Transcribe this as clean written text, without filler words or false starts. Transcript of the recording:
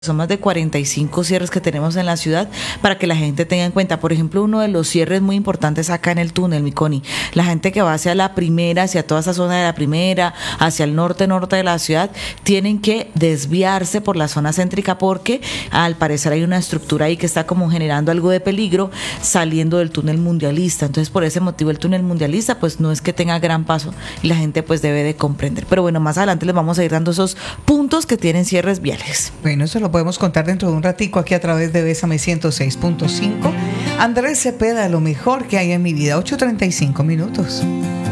Son más de 45 cierres que tenemos en la ciudad para que la gente tenga en cuenta. Por ejemplo, uno de los cierres muy importantes acá en el túnel, Miconi. La gente que va hacia la primera, hacia toda esa zona de la primera, hacia el norte de la ciudad, tienen que desviarse por la zona céntrica porque al parecer hay una estructura ahí que está como generando algo de peligro saliendo del túnel mundialista. Entonces, por ese motivo, el túnel mundialista pues no es que tenga gran paso y la gente pues debe de comprender. Pero bueno, más adelante les vamos a ir dando esos puntos que tienen cierres viales. Bueno, eso lo podemos contar dentro de un ratico aquí a través de Bésame 106.5. Andrés Cepeda, lo mejor que hay en mi vida, 8:35 minutos.